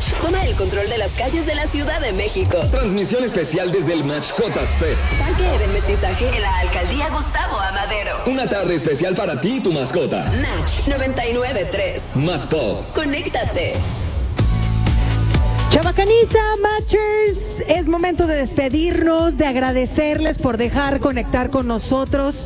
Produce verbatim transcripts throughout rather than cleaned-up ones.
Match toma el control de las calles de la Ciudad de México. Transmisión especial desde el Matchcotas Fest. Parque del Mestizaje en la Alcaldía Gustavo Amadero. Una tarde especial para ti y tu mascota. Match noventa y nueve punto tres. Más pop. Conéctate. Chabacaniza, Matchers, es momento de despedirnos, de agradecerles por dejar conectar con nosotros.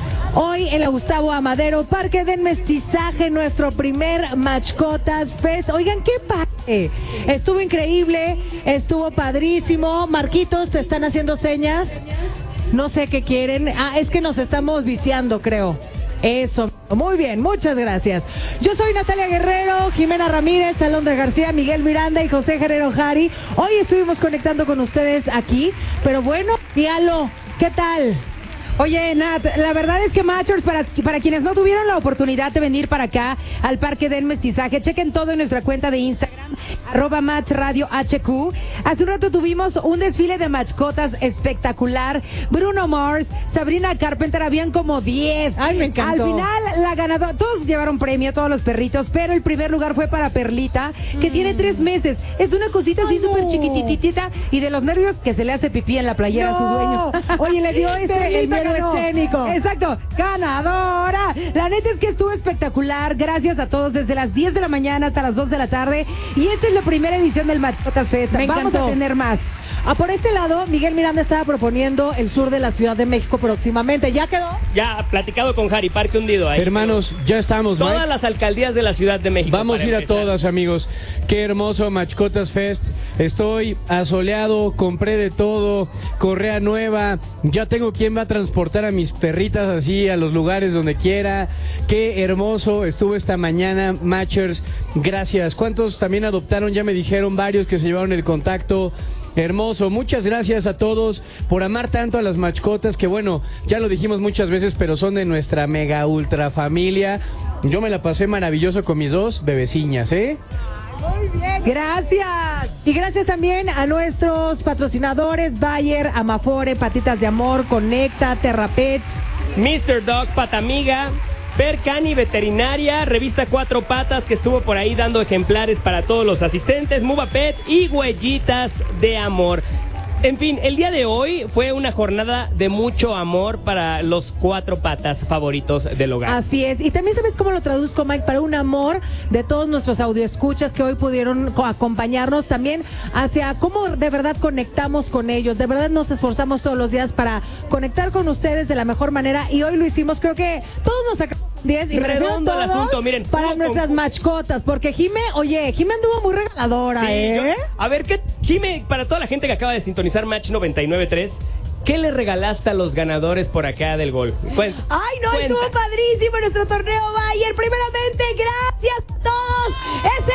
Hoy en la Gustavo Amadero, Parque del Mestizaje, nuestro primer Matchcotas Fest. Oigan, qué padre. Estuvo increíble, estuvo padrísimo. Marquitos, ¿te están haciendo señas? No sé qué quieren. Ah, es que nos estamos viciando, creo. Eso, muy bien, muchas gracias. Yo soy Natalia Guerrero, Jimena Ramírez, Alondra García, Miguel Miranda y José Guerrero Jari. Hoy estuvimos conectando con ustedes aquí, pero bueno, Dialo, ¿qué tal? Oye, Nat, la verdad es que Matchers, para, para quienes no tuvieron la oportunidad de venir para acá al Parque del Mestizaje, chequen todo en nuestra cuenta de Instagram, arroba Match Radio H Q. Hace un rato tuvimos un desfile de mascotas espectacular. Bruno Mars, Sabrina Carpenter, habían como diez. Ay, me encantó. Al final, la ganadora, todos llevaron premio, todos los perritos, pero el primer lugar fue para Perlita, que mm. tiene tres meses. Es una cosita así súper no. chiquititita y de los nervios que se le hace pipí en la playera no. a su dueño. Oye, le dio ese el miedo escénico. Exacto, ganadora. La neta es que estuvo espectacular. Gracias a todos desde las diez de la mañana hasta las dos de la tarde. Y esta es la primera edición del Matchcotas Fest. Me Vamos encantó. a tener más. Ah, por este lado, Miguel Miranda estaba proponiendo el sur de la Ciudad de México próximamente. ¿Ya quedó? Ya, platicado con Harry, Parque Hundido. Ahí. Hermanos, ya estamos. Todas Mike. las alcaldías de la Ciudad de México. Vamos a ir empezar. a todas, amigos. Qué hermoso Matchcotas Fest. Estoy asoleado, compré de todo, correa nueva. Ya tengo quien va a transportar a mis perritas así a los lugares donde quiera. Qué hermoso estuvo esta mañana, Matchers. Gracias. ¿Cuántos también adoptaron? Ya me dijeron varios que se llevaron el contacto. Hermoso, muchas gracias a todos por amar tanto a las mascotas que bueno, ya lo dijimos muchas veces, pero son de nuestra mega ultra familia. Yo me la pasé maravilloso con mis dos bebeciñas, ¿eh? Muy bien, gracias. Y gracias también a nuestros patrocinadores, Bayer, Amafore, Patitas de Amor, Conecta, Terrapets, mister Dog, Patamiga, Percani Veterinaria, Revista Cuatro Patas, que estuvo por ahí dando ejemplares para todos los asistentes, Muba Pet y Huellitas de Amor. En fin, el día de hoy fue una jornada de mucho amor para los cuatro patas favoritos del hogar. Así es. Y también sabes cómo lo traduzco, Mike, para un amor de todos nuestros audioescuchas que hoy pudieron acompañarnos también hacia cómo de verdad conectamos con ellos. De verdad nos esforzamos todos los días para conectar con ustedes de la mejor manera y hoy lo hicimos. Creo que todos nos sacamos diez y redondo el asunto, miren. Para nuestras con... mascotas, porque Jime, oye, Jime anduvo muy regaladora, sí, ¿eh? Yo, a ver, ¿qué, Jime, para toda la gente que acaba de sintonizar Match noventa y nueve punto tres, ¿qué le regalaste a los ganadores por acá del gol? Cuenta. Ay, no, cuenta. Estuvo padrísimo nuestro torneo Bayer. Primeramente, gracias a todos. ¡Ese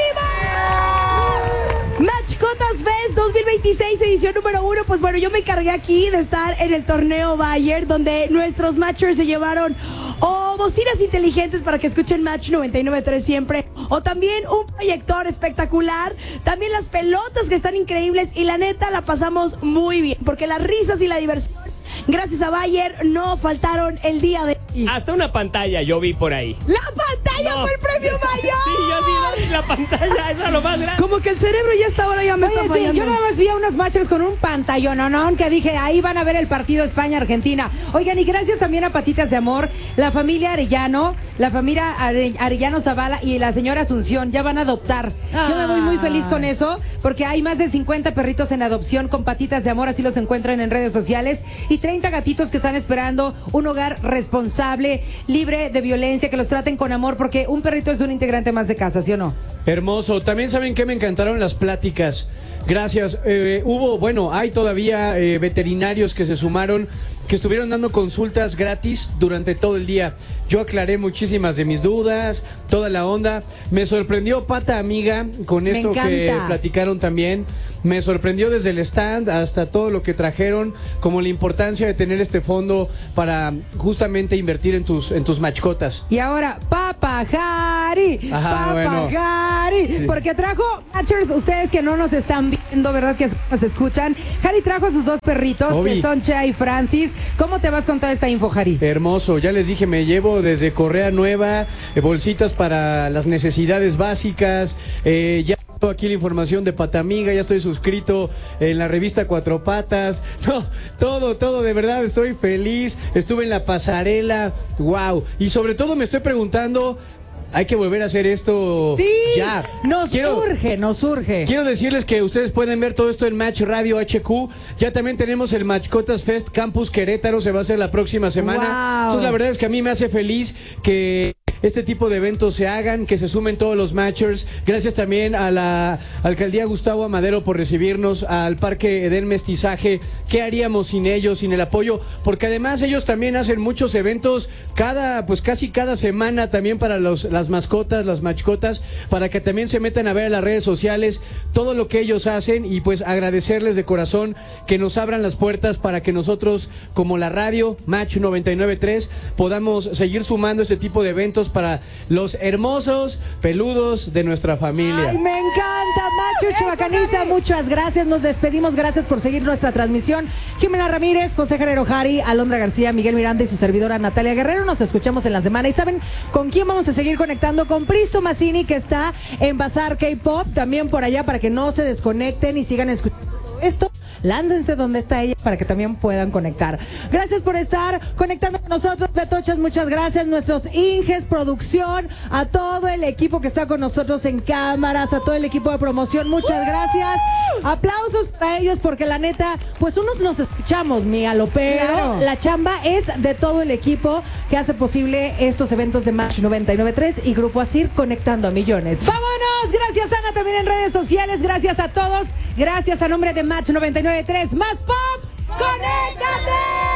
ánimo! Matchcotas Fest dos mil veintiséis, edición número uno. Pues bueno, yo me encargué aquí de estar en el torneo Bayer, donde nuestros matchers se llevaron o bocinas inteligentes para que escuchen Match noventa y nueve punto tres siempre, o también un proyector espectacular, también las pelotas que están increíbles y la neta la pasamos muy bien, porque las risas y la diversión, gracias a Bayer, no faltaron el día de hoy. Hasta una pantalla yo vi por ahí. ¡La pantalla no. fue el premio mayor! Sí, yo sí, la pantalla, eso es lo más grande. Como que el cerebro ya está ahora ya me Oye, está sí, fallando. yo nada más vi a unas matchers con un pantallononón que dije, ahí van a ver el partido España-Argentina. Oigan, y gracias también a Patitas de Amor, la familia Arellano, la familia Are- Arellano Zavala y la señora Asunción ya van a adoptar. Ah. Yo me voy muy feliz con eso, porque hay más de cincuenta perritos en adopción con Patitas de Amor, así los encuentran en redes sociales, y treinta gatitos que están esperando un hogar responsable, libre de violencia, que los traten con amor, porque un perrito es un integrante más de casa, ¿sí o no? Hermoso. También saben que me encantaron las pláticas. Gracias. Eh, hubo, bueno, hay todavía eh, veterinarios que se sumaron, que estuvieron dando consultas gratis durante todo el día. Yo aclaré muchísimas de mis dudas, toda la onda. Me sorprendió Pata Amiga con esto que platicaron también. Me sorprendió desde el stand hasta todo lo que trajeron, como la importancia de tener este fondo para justamente invertir en tus en tus mascotas. Y ahora, Papa Jari, Ajá, Papa bueno. Jari, Sí. porque trajo, Matchers, ustedes que no nos están viendo, ¿verdad? Que nos escuchan. Jari trajo a sus dos perritos, Obi. que son Chea y Francis. ¿Cómo te vas con toda esta info, Jari? Hermoso, ya les dije, me llevo desde correa nueva, eh, bolsitas para las necesidades básicas, eh, ya aquí la información de Patamiga, ya estoy suscrito en la revista Cuatro Patas. No, todo, todo, de verdad estoy feliz. Estuve en la pasarela, wow. Y sobre todo me estoy preguntando, hay que volver a hacer esto sí, ya. Nos quiero, urge, nos urge. Quiero decirles que ustedes pueden ver todo esto en Match Radio H Q. Ya también tenemos el Machcotas Fest Campus Querétaro, se va a hacer la próxima semana. Wow. Entonces la verdad es que a mí me hace feliz que este tipo de eventos se hagan, que se sumen todos los matchers. Gracias también a la Alcaldía Gustavo Amadero por recibirnos, al Parque Edén Mestizaje. ¿Qué haríamos sin ellos, sin el apoyo? Porque además ellos también hacen muchos eventos cada, pues casi cada semana también para los, las mascotas, las machcotas, para que también se metan a ver en las redes sociales todo lo que ellos hacen y pues agradecerles de corazón que nos abran las puertas para que nosotros, como la radio Match noventa y nueve punto tres, podamos seguir sumando este tipo de eventos para los hermosos peludos de nuestra familia. Ay, me encanta, Macho Chivacaniza, muchas gracias, nos despedimos, gracias por seguir nuestra transmisión. Jimena Ramírez, José Guerrero Jari, Alondra García, Miguel Miranda y su servidora Natalia Guerrero, nos escuchamos en la semana. ¿Y saben con quién vamos a seguir conectando? Con Pristo Mazzini, que está en Bazar K-Pop, también por allá, para que no se desconecten y sigan escuchando todo esto. Láncense donde está ella para que también puedan conectar. Gracias por estar conectando con nosotros, Betochas, muchas gracias. Nuestros Inges, producción, a todo el equipo que está con nosotros en cámaras, a todo el equipo de promoción, muchas gracias. Aplausos para ellos porque la neta, pues unos nos escuchamos, Míalo, pero claro, la chamba es de todo el equipo que hace posible estos eventos de Match noventa y nueve punto tres y Grupo Asir conectando a millones. ¡Vámonos! Gracias, Ana, también en redes sociales. Gracias a todos. Gracias a nombre de Match noventa y nueve punto tres. ¡Más pop! ¡Conéctate!